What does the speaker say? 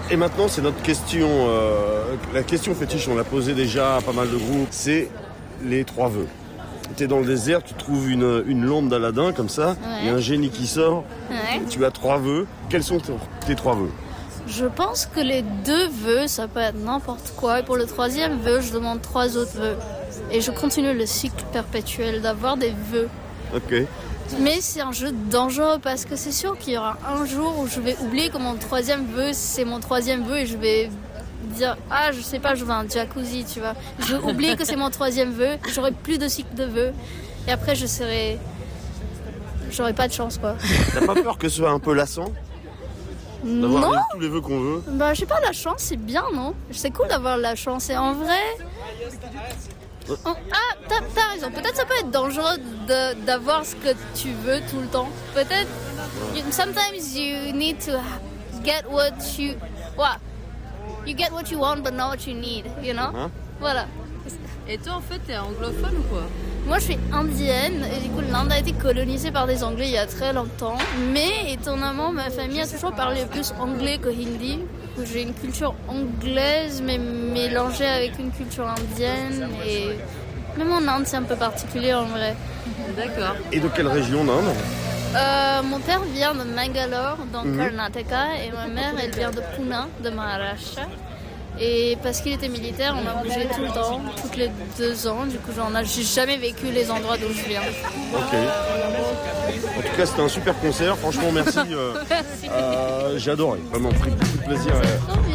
Et maintenant, c'est notre question. La question fétiche, on l'a posée déjà à pas mal de groupes. C'est les 3 vœux. T'es dans le désert, tu trouves une lampe d'Aladin comme ça. Il y a un génie qui sort. Ouais. Tu as 3 vœux. Quels sont tes 3 vœux? Je pense que les 2 vœux, ça peut être n'importe quoi. Et pour le 3e vœu, je demande 3 autres vœux. Et je continue le cycle perpétuel d'avoir des vœux. Ok. Mais c'est un jeu dangereux parce que c'est sûr qu'il y aura un jour où je vais oublier que mon 3e vœu, c'est mon 3e vœu et je vais dire « Ah, je sais pas, je veux un jacuzzi, tu vois. » Je vais oublier que c'est mon 3e vœu, j'aurai plus de cycle de vœux. Et après, j'aurai pas de chance, quoi. T'as pas peur que ce soit un peu lassant? D'avoir Non, tous les vœux qu'on veut? bah je sais pas, la chance c'est bien, non? C'est cool d'avoir la chance et en vrai... t'as raison, peut-être ça peut être dangereux d'avoir ce que tu veux tout le temps. Peut-être, sometimes you need to get what you... Well, you get what you want but not what you need, you know? Voilà. Et toi, en fait, t'es anglophone ou quoi? Moi, je suis indienne et du coup, l'Inde a été colonisée par des Anglais il y a très longtemps. Mais étonnamment, ma famille a toujours parlé plus anglais que hindi. J'ai une culture anglaise, mais mélangée avec une culture indienne. Et même en Inde, c'est un peu particulier en vrai. D'accord. Et de quelle région d'Inde? Mon père vient de Mangalore, dans Karnataka, et ma mère, elle vient de Pune, de Maharashtra. Et parce qu'il était militaire, on a bougé tout le temps, toutes les 2 ans. Du coup, j'ai jamais vécu les endroits d'où je viens. Ok. En tout cas, c'était un super concert. Franchement, merci. Merci. J'ai adoré. Vraiment, pris beaucoup de plaisir.